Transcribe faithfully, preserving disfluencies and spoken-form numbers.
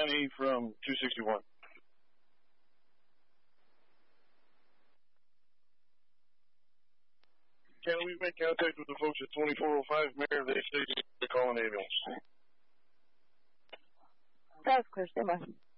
County from two sixty-one. Can we make contact with the folks at twenty-four oh five, Mayor? They say they're calling ambulance. That's clear. Stand by.